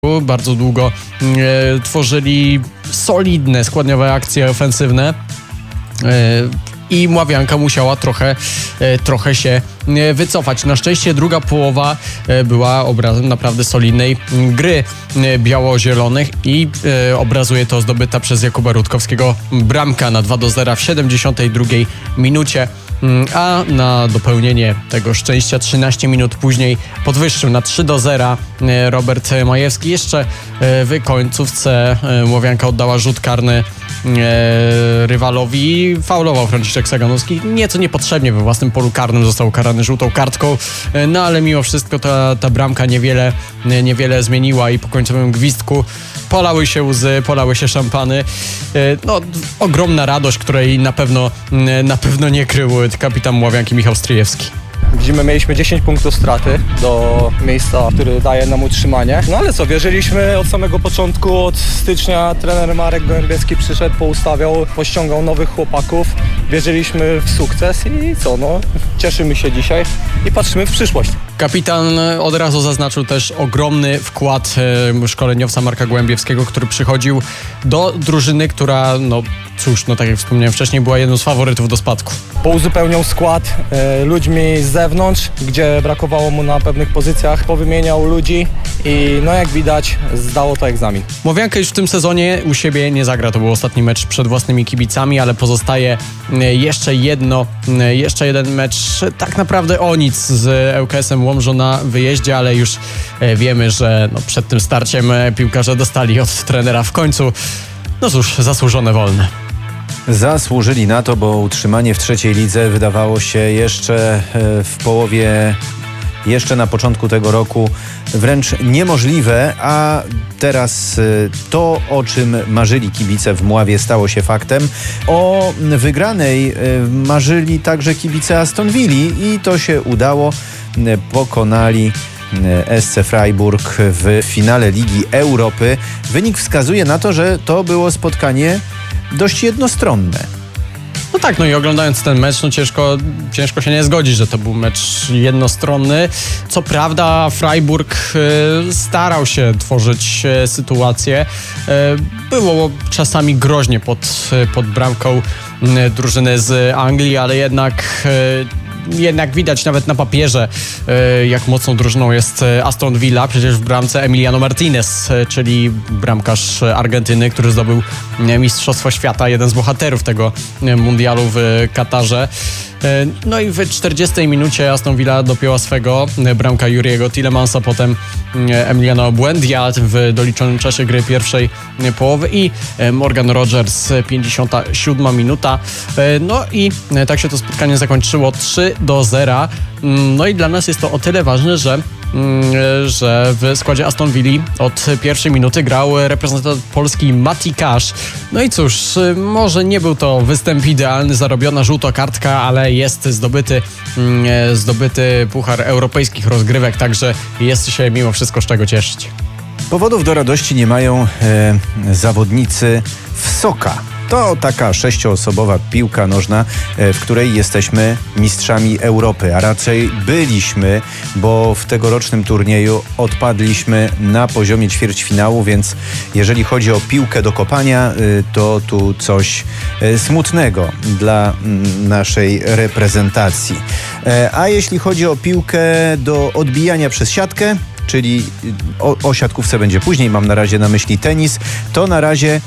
Bardzo długo tworzyli solidne, składniowe akcje ofensywne i Mławianka musiała trochę się wycofać. Na szczęście druga połowa była obrazem naprawdę solidnej gry biało-zielonych i obrazuje to zdobyta przez Jakuba Rutkowskiego bramka na 2-0 w 72 minucie. A na dopełnienie tego szczęścia 13 minut później podwyższył na 3-0 Robert Majewski. Jeszcze w końcówce Mławianka oddała rzut karny rywalowi. Faulował Franciszek Saganowski. Nieco niepotrzebnie we własnym polu karnym został ukarany żółtą kartką, no ale mimo wszystko ta bramka niewiele zmieniła i po końcowym gwizdku polały się łzy, polały się szampany. No, ogromna radość, której na pewno nie krył kapitan Mławianki Michał Stryjewski. Widzimy, mieliśmy 10 punktów straty do miejsca, który daje nam utrzymanie. No ale co, wierzyliśmy od samego początku, od stycznia trener Marek Gołębieski przyszedł, poustawiał, pościągał nowych chłopaków. Wierzyliśmy w sukces i co, no cieszymy się dzisiaj i patrzymy w przyszłość. Kapitan od razu zaznaczył też ogromny wkład szkoleniowca Marka Gołębiewskiego, który przychodził do drużyny, która, tak jak wspomniałem wcześniej, była jedną z faworytów do spadku. Pouzupełniał skład ludźmi z zewnątrz, gdzie brakowało mu na pewnych pozycjach, powymieniał ludzi i jak widać zdało to egzamin. Mławianka już w tym sezonie u siebie nie zagra, to był ostatni mecz przed własnymi kibicami, ale pozostaje jeszcze jeden mecz tak naprawdę o nic z ŁKS-em Łomża na wyjeździe, ale już wiemy, że przed tym starciem piłkarze dostali od trenera w końcu, zasłużone wolne. Zasłużyli na to, bo utrzymanie w trzeciej lidze wydawało się jeszcze na początku tego roku wręcz niemożliwe, a teraz to, o czym marzyli kibice w Mławie, stało się faktem. O wygranej marzyli także kibice Aston Villi i to się udało. Pokonali SC Freiburg w finale Ligi Europy. Wynik wskazuje na to, że to było spotkanie dość jednostronne. I oglądając ten mecz, ciężko się nie zgodzić, że to był mecz jednostronny. Co prawda Freiburg starał się tworzyć sytuację. Było czasami groźnie pod bramką drużyny z Anglii, ale jednak widać nawet na papierze, jak mocną drużyną jest Aston Villa. Przecież w bramce Emiliano Martinez, czyli bramkarz Argentyny, który zdobył Mistrzostwo Świata, jeden z bohaterów tego mundialu w Katarze. I w 40 minucie Aston Villa dopięła swego, bramka Juriego Tillemansa, potem Emiliano Buendia w doliczonym czasie gry pierwszej połowy i Morgan Rogers, 57 minuta. I tak się to spotkanie zakończyło 3-0. I dla nas jest to o tyle ważne, że w składzie Aston Villa od pierwszej minuty grał reprezentant Polski Mati Cash. I cóż, może nie był to występ idealny, zarobiona żółta kartka, ale jest zdobyty puchar europejskich rozgrywek, także jest się mimo wszystko z czego cieszyć. Powodów do radości nie mają zawodnicy Wsoka. To taka 6-osobowa piłka nożna, w której jesteśmy mistrzami Europy, a raczej byliśmy, bo w tegorocznym turnieju odpadliśmy na poziomie ćwierćfinału, więc jeżeli chodzi o piłkę do kopania, to tu coś smutnego dla naszej reprezentacji. A jeśli chodzi o piłkę do odbijania przez siatkę, czyli o siatkówce będzie później, mam na razie na myśli tenis, to na razie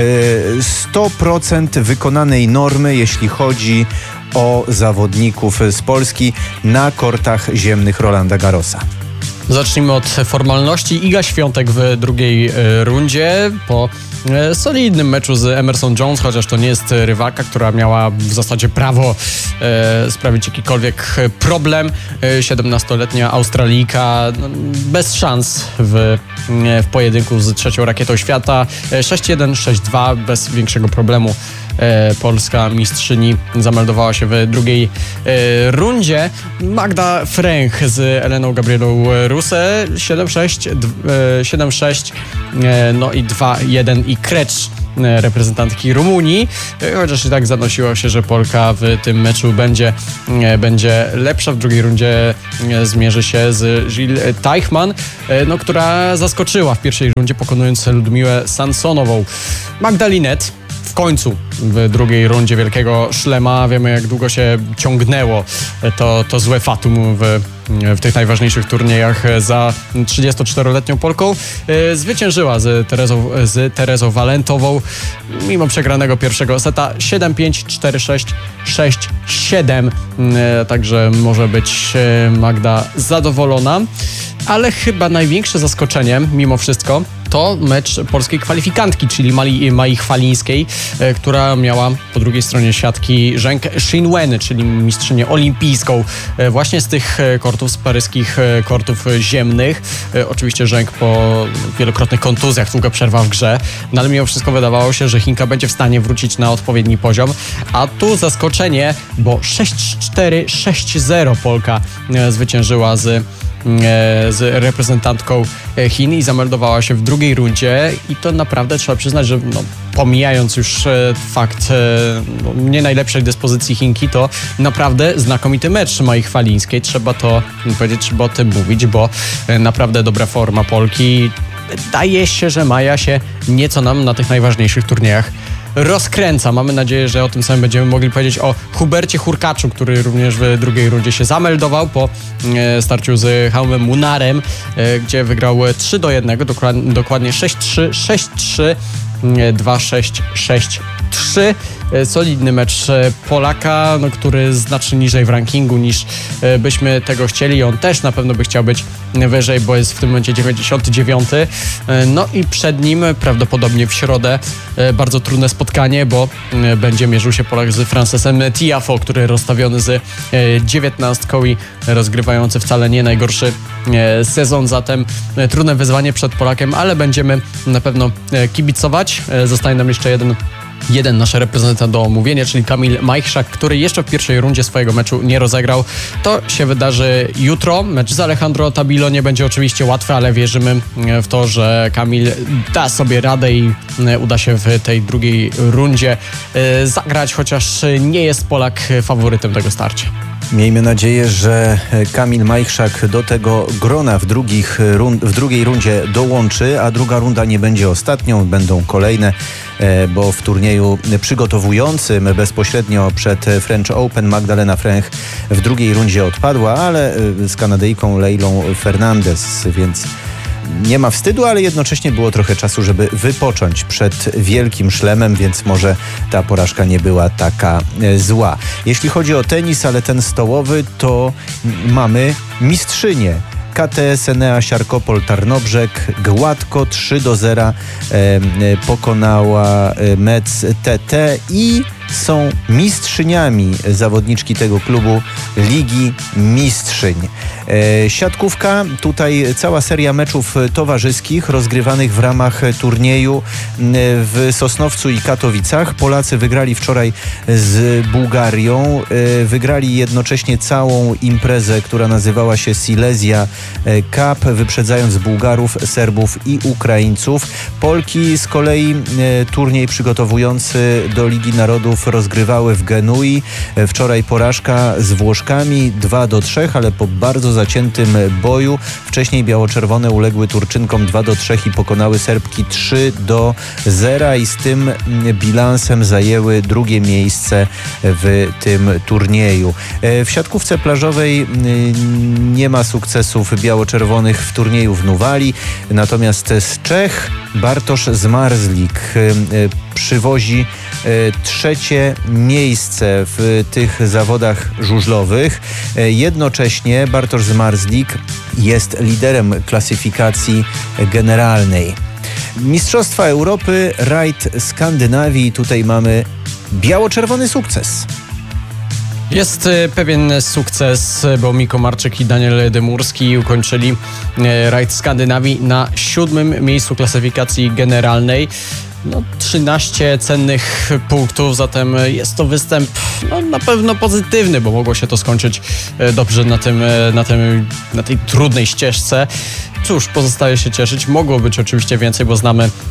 100% wykonanej normy, jeśli chodzi o zawodników z Polski na kortach ziemnych Rolanda Garrosa. Zacznijmy od formalności. Iga Świątek w drugiej rundzie po solidnym meczu z Emerson Jones, chociaż to nie jest rywalka, która miała w zasadzie prawo sprawić jakikolwiek problem. 17-letnia Australijka bez szans w pojedynku z trzecią rakietą świata. 6-1, 6-2 bez większego problemu. Polska mistrzyni zameldowała się w drugiej rundzie. Magda Fręch z Eleną Gabrielą Ruse 7-6, 7-6, i 2-1 i Krecz reprezentantki Rumunii, chociaż i tak zanosiło się, że Polka w tym meczu będzie lepsza. W drugiej rundzie zmierzy się z Jill Teichmann, która zaskoczyła w pierwszej rundzie, pokonując Ludmiłę Sansonową. Magda Linette w końcu w drugiej rundzie Wielkiego Szlema. Wiemy, jak długo się ciągnęło to złe fatum w tych najważniejszych turniejach za 34-letnią Polką. Zwyciężyła z Terezą Walentową mimo przegranego pierwszego seta 7-5, 4-6, 6-7. Także może być Magda zadowolona. Ale chyba największe zaskoczenie mimo wszystko to mecz polskiej kwalifikantki, czyli Mai Chwalińskiej, która miała po drugiej stronie siatki Zheng Xinwen, czyli mistrzynię olimpijską, właśnie z tych kortów, z paryskich kortów ziemnych. Oczywiście Zheng po wielokrotnych kontuzjach, długa przerwa w grze, no ale mimo wszystko wydawało się, że Chinka będzie w stanie wrócić na odpowiedni poziom, a tu zaskoczenie, bo 6-4, 6-0 Polka zwyciężyła z reprezentantką Chin i zameldowała się w drugiej rundzie i to naprawdę trzeba przyznać, że pomijając już fakt nie najlepszej dyspozycji Chinki, to naprawdę znakomity mecz Mai Chwalińskiej. Trzeba to powiedzieć, trzeba o tym mówić, bo naprawdę dobra forma Polki. Wydaje się, że Maja się nieco nam na tych najważniejszych turniejach rozkręca. Mamy nadzieję, że o tym samym będziemy mogli powiedzieć o Hubercie Hurkaczu, który również w drugiej rundzie się zameldował po starciu z Haumem Munarem, gdzie wygrał 3-1, dokładnie 6-3, 6-3, 2-6, 6-3. Solidny mecz Polaka, który znacznie niżej w rankingu niż byśmy tego chcieli. On też na pewno by chciał być wyżej, bo jest w tym momencie 99. No i przed nim prawdopodobnie w środę bardzo trudne spotkanie, bo będzie mierzył się Polak z Francesem Tiafoe, który rozstawiony z 19 i rozgrywający wcale nie najgorszy sezon. Zatem trudne wyzwanie przed Polakiem, ale będziemy na pewno kibicować. Zostaje nam jeszcze jeden nasz reprezentant do omówienia, czyli Kamil Majchrzak, który jeszcze w pierwszej rundzie swojego meczu nie rozegrał. To się wydarzy jutro. Mecz z Alejandro Tabilo nie będzie oczywiście łatwy, ale wierzymy w to, że Kamil da sobie radę i uda się w tej drugiej rundzie zagrać, chociaż nie jest Polak faworytem tego starcia. Miejmy nadzieję, że Kamil Majchrzak do tego grona w drugiej rundzie dołączy, a druga runda nie będzie ostatnią, będą kolejne, bo w turnieju przygotowującym bezpośrednio przed French Open Magdalena Fręch w drugiej rundzie odpadła, ale z Kanadyjką Leilą Fernandez, więc nie ma wstydu, ale jednocześnie było trochę czasu, żeby wypocząć przed Wielkim Szlemem, więc może ta porażka nie była taka zła. Jeśli chodzi o tenis, ale ten stołowy, to mamy mistrzynię. KTS Enea Siarkopol-Tarnobrzeg gładko 3-0 pokonała Metz TT i są mistrzyniami zawodniczki tego klubu Ligi Mistrzyń. Siatkówka, tutaj cała seria meczów towarzyskich rozgrywanych w ramach turnieju w Sosnowcu i Katowicach. Polacy wygrali wczoraj z Bułgarią, wygrali jednocześnie całą imprezę, która nazywała się Silesia Cup, wyprzedzając Bułgarów, Serbów i Ukraińców. Polki z kolei turniej przygotowujący do Ligi Narodów rozgrywały w Genui. Wczoraj porażka z Włoszkami 2-3, ale po bardzo zaciętym boju. Wcześniej biało-czerwone uległy Turczynkom 2-3 i pokonały Serbki 3-0 i z tym bilansem zajęły drugie miejsce w tym turnieju. W siatkówce plażowej nie ma sukcesów biało-czerwonych w turnieju w Nuwali, natomiast z Czech Bartosz Zmarzlik przywozi trzecie miejsce w tych zawodach żużlowych. Jednocześnie Bartosz Zmarzlik jest liderem klasyfikacji generalnej. Mistrzostwa Europy, rajd Skandynawii. Tutaj mamy biało-czerwony sukces. Jest pewien sukces, bo Miko Marczyk i Daniel Demurski ukończyli rajd Skandynawii na 7. miejscu klasyfikacji generalnej. 13 cennych punktów, zatem jest to występ na pewno pozytywny, bo mogło się to skończyć dobrze na tej trudnej ścieżce. Cóż, pozostaje się cieszyć. Mogło być oczywiście więcej, bo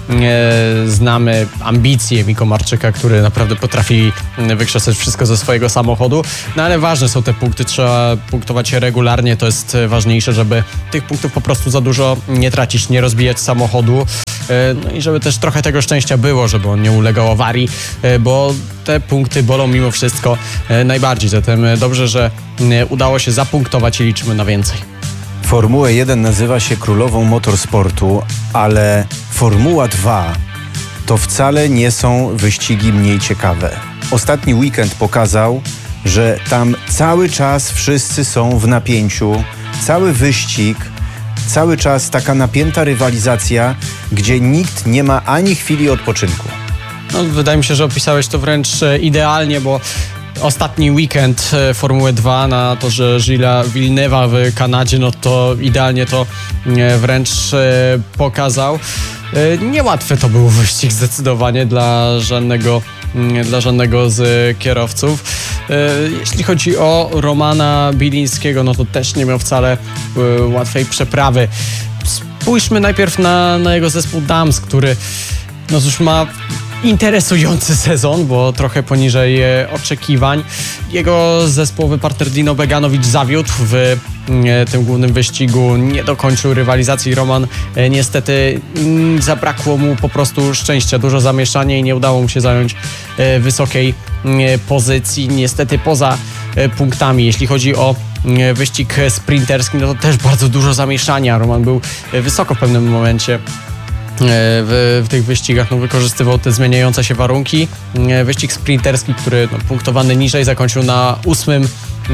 znamy ambicje Miko Marczyka, który naprawdę potrafi wykrzesać wszystko ze swojego samochodu. Ale ważne są te punkty, trzeba punktować je regularnie. To jest ważniejsze, żeby tych punktów po prostu za dużo nie tracić, nie rozbijać samochodu. I żeby też trochę tego szczęścia było, żeby on nie ulegał awarii, bo te punkty bolą mimo wszystko najbardziej. Zatem dobrze, że udało się zapunktować i liczymy na więcej. Formuła 1 nazywa się królową motorsportu, ale Formuła 2 to wcale nie są wyścigi mniej ciekawe. Ostatni weekend pokazał, że tam cały czas wszyscy są w napięciu, cały wyścig, cały czas taka napięta rywalizacja, gdzie nikt nie ma ani chwili odpoczynku. Wydaje mi się, że opisałeś to wręcz idealnie, bo ostatni weekend Formuły 2 na torze Gillesa Villeneuve'a w Kanadzie, to idealnie to wręcz pokazał. Niełatwy to był wyścig zdecydowanie dla żadnego z kierowców. Jeśli chodzi o Romana Bilińskiego, to też nie miał wcale łatwej przeprawy. Spójrzmy najpierw na jego zespół Dams, który cóż, ma interesujący sezon, bo trochę poniżej oczekiwań. Jego zespołowy partner Dino Beganowicz zawiódł w tym głównym wyścigu, nie dokończył rywalizacji. Roman niestety zabrakło mu po prostu szczęścia, dużo zamieszania i nie udało mu się zająć wysokiej pozycji. Niestety poza punktami, jeśli chodzi o wyścig sprinterski, to też bardzo dużo zamieszania. Roman był wysoko w pewnym momencie w tych wyścigach, wykorzystywał te zmieniające się warunki. Wyścig sprinterski, który punktowany niżej, zakończył na 8.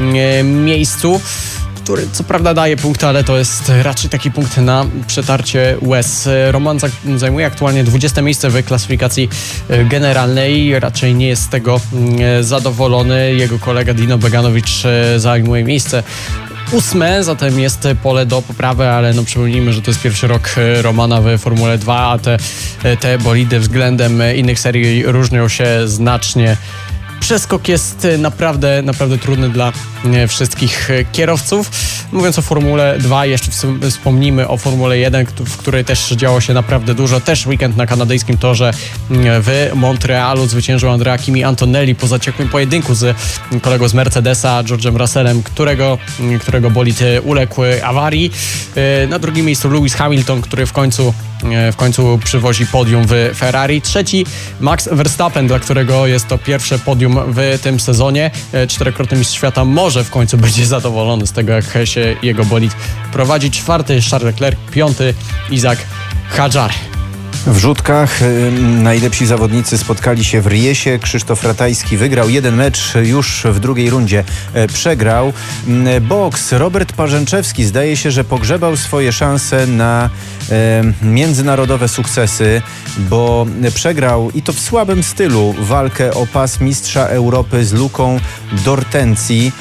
miejscu, który co prawda daje punkty, ale to jest raczej taki punkt na przetarcie łez. Roman zajmuje aktualnie 20. miejsce w klasyfikacji generalnej, raczej nie jest z tego zadowolony. Jego kolega Dino Beganowicz zajmuje miejsce 8, zatem jest pole do poprawy, ale przypomnijmy, że to jest pierwszy rok Romana w Formule 2, a te bolidy względem innych serii różnią się znacznie. Przeskok jest naprawdę trudny dla wszystkich kierowców. Mówiąc o Formule 2, jeszcze wspomnijmy o Formule 1, w której też działo się naprawdę dużo. Też weekend na kanadyjskim torze w Montrealu zwyciężył Andrea Kimi Antonelli po zaciekłym pojedynku z kolegą z Mercedesa, George'em Russellem, którego bolid uległ awarii. Na drugim miejscu Lewis Hamilton, który w końcu przywozi podium w Ferrari. Trzeci Max Verstappen, dla którego jest to pierwsze podium w tym sezonie. 4-krotny mistrz świata może w końcu będzie zadowolony z tego, jak się jego bolid prowadzi. 4. Charles Leclerc, 5. Isaac Hadjar. W rzutkach najlepsi zawodnicy spotkali się w Riesie. Krzysztof Ratajski wygrał jeden mecz, już w drugiej rundzie przegrał. Boks. Robert Parzęczewski zdaje się, że pogrzebał swoje szanse na międzynarodowe sukcesy, bo przegrał, i to w słabym stylu, walkę o pas mistrza Europy z Luką Dortenzi.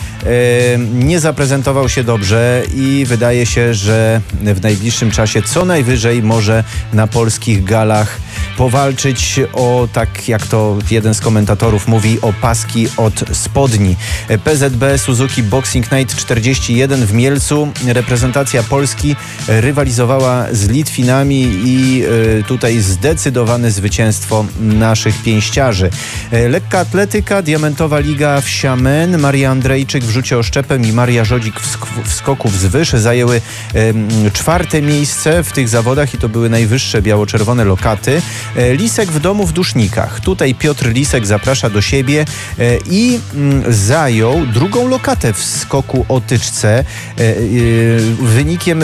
Nie zaprezentował się dobrze i wydaje się, że w najbliższym czasie co najwyżej może na polskich galach powalczyć o, tak jak to jeden z komentatorów mówi, o paski od spodni. PZB Suzuki Boxing Night 41 w Mielcu. Reprezentacja Polski rywalizowała z Litwinami i tutaj zdecydowane zwycięstwo naszych pięściarzy. Lekka atletyka, Diamentowa Liga w Xiamen. Maria Andrejczyk w rzucie oszczepem i Maria Żodzik w skoku wzwyż zajęły 4. miejsce w tych zawodach i to były najwyższe biało-czerwone lokaty. Lisek w domu w Dusznikach. Tutaj Piotr Lisek zaprasza do siebie i zajął 2. lokatę w skoku o tyczce wynikiem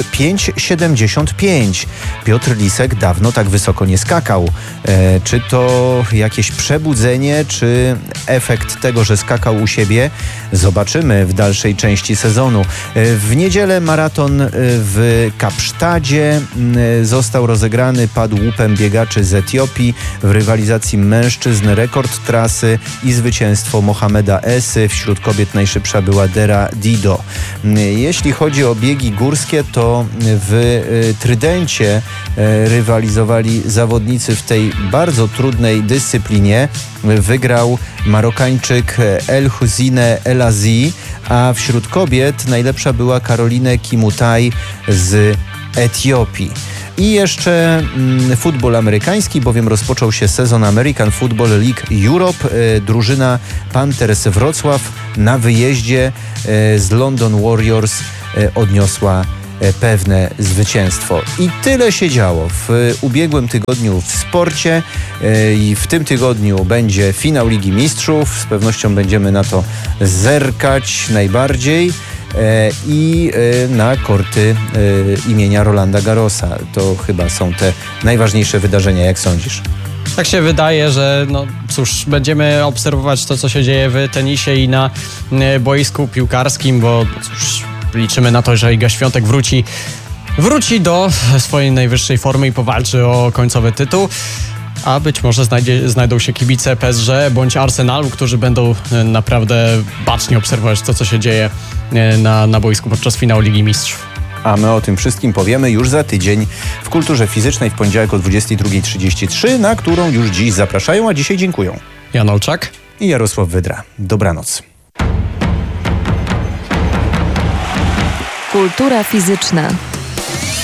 5,75. Piotr Lisek dawno tak wysoko nie skakał. Czy to jakieś przebudzenie, czy efekt tego, że skakał u siebie? Zobaczymy w dalszej części sezonu. W niedzielę maraton w Kapsztadzie został rozegrany, padł łupem biegaczy z Etiopii. Etiopii. W rywalizacji mężczyzn rekord trasy i zwycięstwo Mohameda Esy. Wśród kobiet najszybsza była Dera Dido. Jeśli chodzi o biegi górskie, to w Trydencie rywalizowali zawodnicy w tej bardzo trudnej dyscyplinie. Wygrał Marokańczyk El Houzine El Azi, a wśród kobiet najlepsza była Caroline Kimutai z Etiopii. I jeszcze futbol amerykański, bowiem rozpoczął się sezon American Football League Europe. Drużyna Panthers Wrocław na wyjeździe z London Warriors odniosła pewne zwycięstwo. I tyle się działo w ubiegłym tygodniu w sporcie i w tym tygodniu będzie finał Ligi Mistrzów. Z pewnością będziemy na to zerkać najbardziej i na korty imienia Rolanda Garrosa. To chyba są te najważniejsze wydarzenia, jak sądzisz? Tak się wydaje, że no cóż, będziemy obserwować to, co się dzieje w tenisie i na boisku piłkarskim, bo cóż, liczymy na to, że Iga Świątek wróci do swojej najwyższej formy i powalczy o końcowy tytuł. A być może znajdą się kibice PSG bądź Arsenalu, którzy będą naprawdę bacznie obserwować to, co się dzieje na boisku podczas finału Ligi Mistrzów. A my o tym wszystkim powiemy już za tydzień w Kulturze Fizycznej w poniedziałek o 22:33, na którą już dziś zapraszają, a dzisiaj dziękują Jan Olczak i Jarosław Wydra. Dobranoc. Kultura fizyczna.